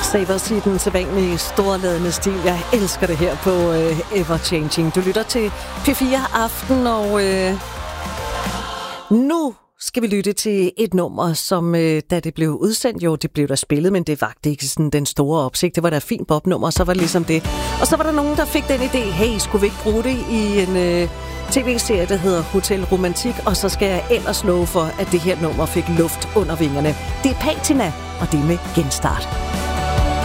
Savers i den sædvanlige storladende stil. Jeg elsker det her på Ever Changing. Du lytter til P4 Aften, og nu skal vi lytte til et nummer, som da det blev udsendt, jo, det blev der spillet, men det vagte ikke sådan den store opsigt. Det var da et fint popnummer, så var det ligesom det. Og så var der nogen, der fik den idé, hey, skulle vi ikke bruge det i en tv-serie, der hedder Hotel Romantik, og så skal jeg ellers love for, at det her nummer fik luft under vingerne. Det er Patina, og det er med Genstart.